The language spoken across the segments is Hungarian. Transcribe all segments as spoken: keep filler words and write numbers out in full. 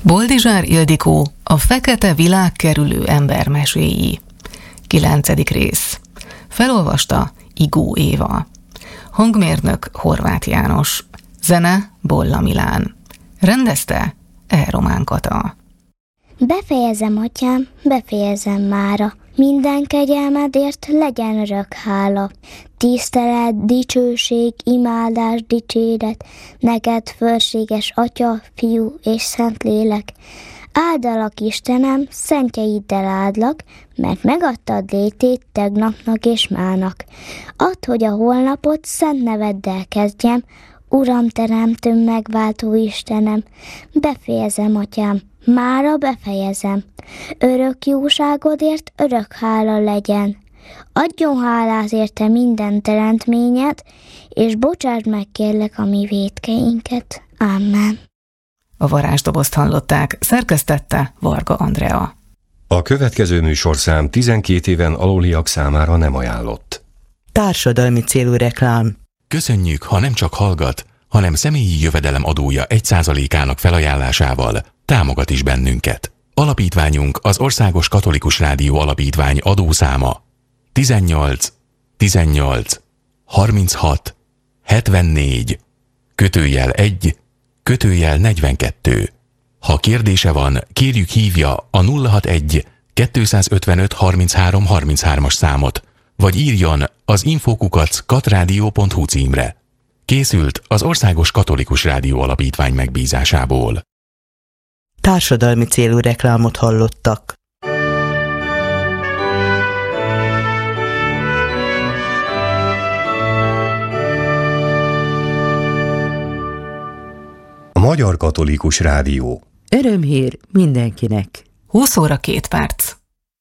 Boldizsár Ildikó, a fekete világkerülő ember meséi. Kilencedik rész. Felolvasta Igó Éva. Hangmérnök Horváth János. Zene Bolla Milán. Rendezte E. Román Kata. Befejezem, atyám, befejezem mára. Minden kegyelmedért legyen örök hála. Tisztelet, dicsőség, imádás, dicséret, neked fölséges Atya, Fiú és Szentlélek. Áldalak Istenem, szentjeiddel áldlak, mert megadtad létét tegnapnak és mának. Add, hogy a holnapot szent neveddel kezdjem, Uram, teremtőm, megváltó Istenem. Befejezem, atyám, mára befejezem. Örök jóságodért örök hála legyen. Adjon hálát érte minden teremtményed, és bocsásd meg kérlek a mi vétkeinket. Amen. A varázsdobozt hallották, szerkesztette Varga Andrea. A következő műsorszám tizenkét éven aluliak számára nem ajánlott. Társadalmi célú reklám. Köszönjük, ha nem csak hallgat, hanem személyi jövedelem adója egy százalékának felajánlásával támogat is bennünket. Alapítványunk az Országos Katolikus Rádió Alapítvány adószáma tizennyolc tizennyolc harminchat hetvennégy kötőjel egy kötőjel negyvenkettő. Ha kérdése van, kérjük hívja a nulla hatvanegy kettőszázötvenöt harminchárom harminchárom-as számot, vagy írjon az infókukac katradio pont hu címre. Készült az Országos Katolikus Rádió Alapítvány megbízásából. Társadalmi célú reklámot hallottak. A Magyar Katolikus Rádió. Örömhír mindenkinek. húsz óra két perc.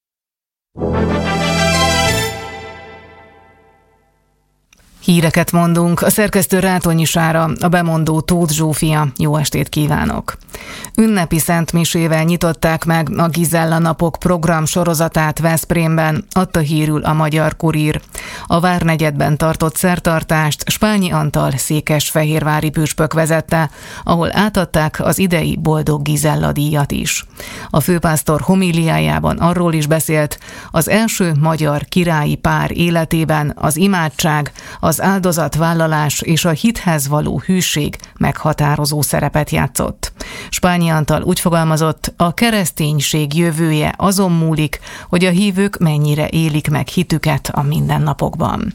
Híreket mondunk, a szerkesztő Rátonyi Sára, a bemondó Tóth Zsófia. Jó estét kívánok! Ünnepi szentmisével nyitották meg a Gizella napok program sorozatát Veszprémben, adta hírül a Magyar Kurír. A Várnegyedben tartott szertartást Spányi Antal székesfehérvári püspök vezette, ahol átadták az idei Boldog Gizella díjat is. A főpásztor homíliájában arról is beszélt, az első magyar királyi pár életében az imádság, az áldozatvállalás és a hithez való hűség meghatározó szerepet játszott. Spányi Antal úgy fogalmazott, a kereszténység jövője azon múlik, hogy a hívők mennyire élik meg hitüket a mindennapokban.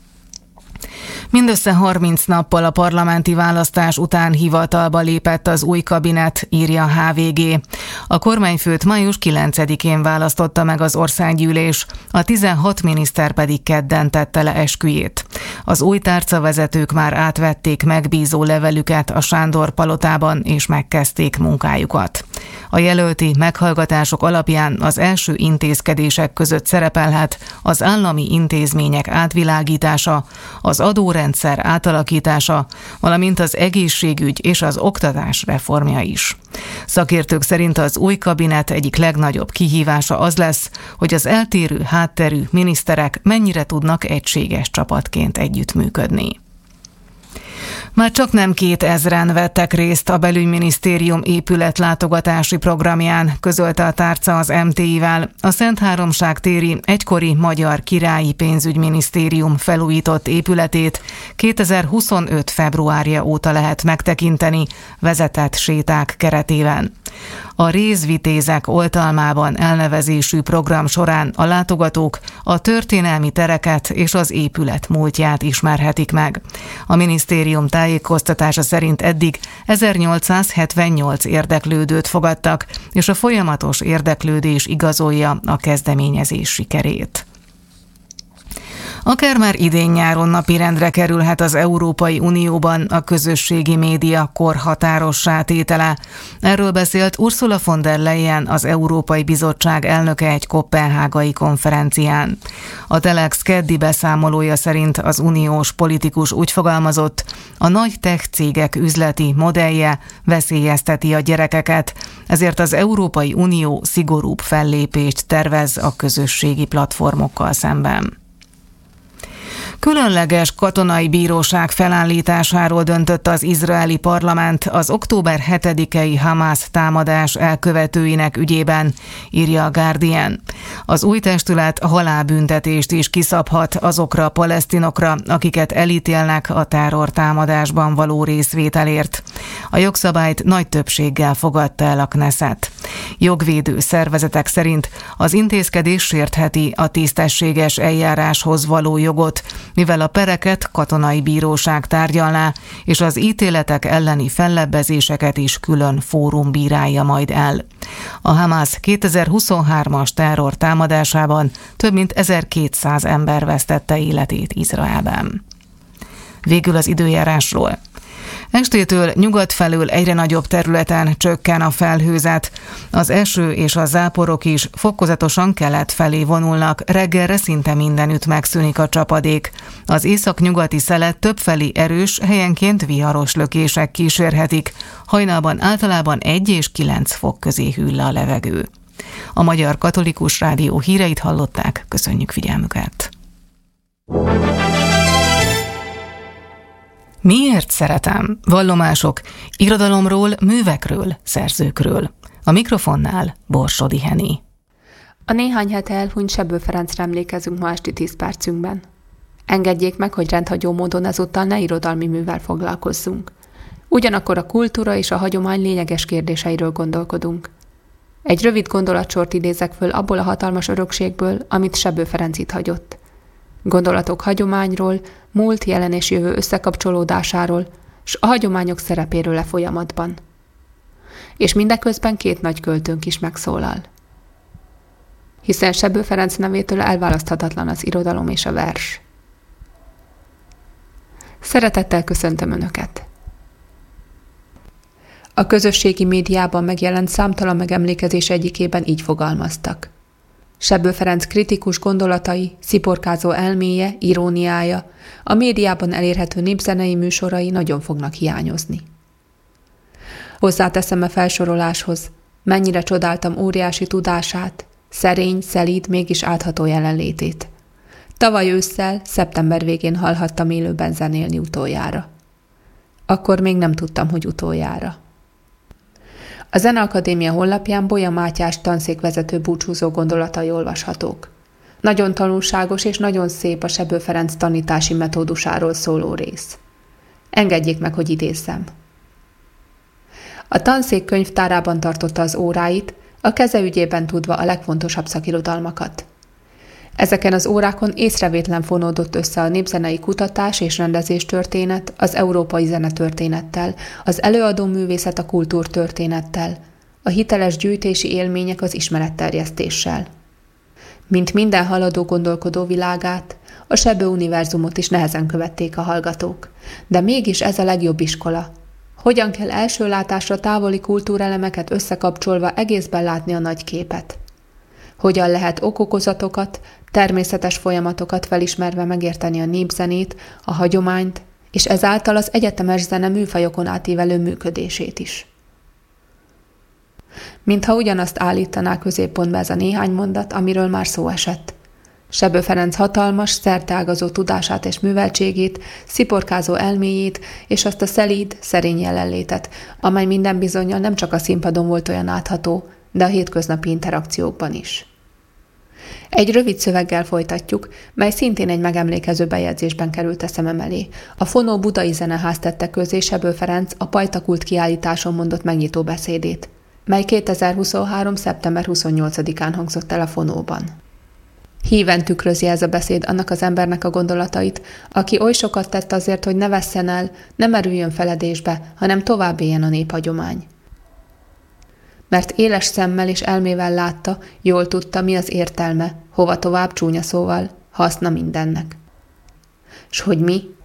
Mindössze harminc nappal a parlamenti választás után hivatalba lépett az új kabinet, írja a há vé gé. A kormányfőt május kilencedikén választotta meg az országgyűlés, a tizenhat miniszter pedig kedden tette le esküjét. Az új tárcavezetők már átvették megbízó levelüket a Sándor palotában és megkezdték munkájukat. A jelölti meghallgatások alapján az első intézkedések között szerepelhet az állami intézmények átvilágítása, az adórendszer átalakítása, valamint az egészségügy és az oktatás reformja is. Szakértők szerint az új kabinet egyik legnagyobb kihívása az lesz, hogy az eltérő hátterű miniszterek mennyire tudnak egységes csapatként együttműködni. Már csak nem kétezren vettek részt a belügyminisztérium épületlátogatási programján, közölte a tárca az em té i-vel. A Szentháromság téri egykori Magyar Királyi Pénzügyminisztérium felújított épületét kétezer-huszonöt februárja óta lehet megtekinteni vezetett séták keretében. A Rézvitézek oltalmában elnevezésű program során a látogatók a történelmi tereket és az épület múltját ismerhetik meg. A minisztérium tájékoztatása szerint eddig ezernyolcszázhetvennyolc érdeklődőt fogadtak, és a folyamatos érdeklődés igazolja a kezdeményezés sikerét. Akár már idén-nyáron napirendre kerülhet az Európai Unióban a közösségi média korhatárossá tétele. Erről beszélt Ursula von der Leyen, az Európai Bizottság elnöke egy koppenhágai konferencián. A Telex keddi beszámolója szerint az uniós politikus úgy fogalmazott, a nagy tech cégek üzleti modellje veszélyezteti a gyerekeket, ezért az Európai Unió szigorúbb fellépést tervez a közösségi platformokkal szemben. Különleges katonai bíróság felállításáról döntött az izraeli parlament az október hetedikei Hamász támadás elkövetőinek ügyében, írja a Guardian. Az új testület halálbüntetést is kiszabhat azokra a palesztinokra, akiket elítélnek a terrortámadásban való részvételért. A jogszabályt nagy többséggel fogadta el a Knesset. Jogvédő szervezetek szerint az intézkedés sértheti a tisztességes eljáráshoz való jogot, mivel a pereket katonai bíróság tárgyalná, és az ítéletek elleni fellebbezéseket is külön fórum bírálja majd el. A Hamász kétezer-huszonhármas terror támadásában több mint ezerkétszáz ember vesztette életét Izraelben. Végül az időjárásról. Estétől nyugat felől egyre nagyobb területen csökken a felhőzet. Az eső és a záporok is fokozatosan kelet felé vonulnak, reggelre szinte mindenütt megszűnik a csapadék. Az északnyugati szelet többfelé erős, helyenként viharos lökések kísérhetik. Hajnalban általában egy és kilenc fok közé hűl a levegő. A Magyar Katolikus Rádió híreit hallották, köszönjük figyelmüket! Miért szeretem? Vallomások, irodalomról, művekről, szerzőkről. A mikrofonnál Borsodi Henné. A néhány hete elhunyt Sebő Ferencre emlékezünk ma esti tíz percünkben. Engedjék meg, hogy rendhagyó módon ezúttal ne irodalmi művel foglalkozzunk. Ugyanakkor a kultúra és a hagyomány lényeges kérdéseiről gondolkodunk. Egy rövid gondolatsort idézek föl abból a hatalmas örökségből, amit Sebő Ferenc itt hagyott. Gondolatok hagyományról, múlt, jelen és jövő összekapcsolódásáról, s a hagyományok szerepéről e folyamatban. És mindeközben két nagy költőnk is megszólal. Hiszen Sebő Ferenc nevétől elválaszthatatlan az irodalom és a vers. Szeretettel köszöntöm Önöket! A közösségi médiában megjelent számtalan megemlékezés egyikében így fogalmaztak. Sebő Ferenc kritikus gondolatai, sziporkázó elméje, iróniája, a médiában elérhető népzenei műsorai nagyon fognak hiányozni. Hozzáteszem a felsoroláshoz, mennyire csodáltam óriási tudását, szerény, szelíd, mégis átható jelenlétét. Tavaly ősszel, szeptember végén hallhattam élőben zenélni utoljára. Akkor még nem tudtam, hogy utoljára. A Zeneakadémia honlapján Bolya Mátyás tanszékvezető búcsúzó gondolatai olvashatók. Nagyon tanulságos és nagyon szép a Sebő Ferenc tanítási metódusáról szóló rész. Engedjék meg, hogy idézzem. A tanszék könyvtárában tartotta az óráit, a keze ügyében tudva a legfontosabb szakirodalmakat. Ezeken az órákon észrevétlen fonódott össze a népzenei kutatás és rendezés történet az európai zenetörténettel, az előadó művészet a kultúrtörténettel, a hiteles gyűjtési élmények az ismeretterjesztéssel. Mint minden haladó gondolkodó világát, a Sebő univerzumot is nehezen követték a hallgatók. De mégis ez a legjobb iskola. Hogyan kell első látásra távoli kultúrelemeket összekapcsolva egészben látni a nagy képet? Hogyan lehet okokozatokat, természetes folyamatokat felismerve megérteni a népzenét, a hagyományt, és ezáltal az egyetemes zene műfajokon átívelő működését is. Mintha ugyanazt állítaná középpontba ez a néhány mondat, amiről már szó esett. Sebő Ferenc hatalmas, szerteágazó tudását és műveltségét, sziporkázó elméjét, és azt a szelíd, szerény jelenlétet, amely minden bizonnyal nem csak a színpadon volt olyan átható, de a hétköznapi interakciókban is. Egy rövid szöveggel folytatjuk, mely szintén egy megemlékező bejegyzésben került a szemem elé. A Fonó Budai Zeneház tette közzé Sebő Ferenc a Pajtakult kiállításon mondott megnyitó beszédét, mely kétezer-huszonhárom. szeptember huszonnyolcadikán hangzott el a Fonóban. Híven tükrözi ez a beszéd annak az embernek a gondolatait, aki oly sokat tett azért, hogy ne vesszen el, ne merüljön feledésbe, hanem tovább éljen a néphagyomány. Mert éles szemmel és elmével látta, jól tudta, mi az értelme, hova tovább csúnya szóval, haszna mindennek. S hogy mi,